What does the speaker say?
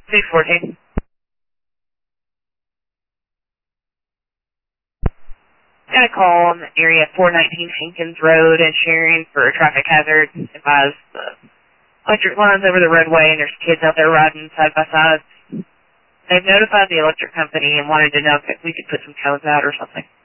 614. Got a call on the area 419 Hankins Road in Sharon for a traffic hazard. Advised the electric lines over the roadway and there's kids out there riding side by side. They've notified the electric company and wanted to know if we could put some cones out or something.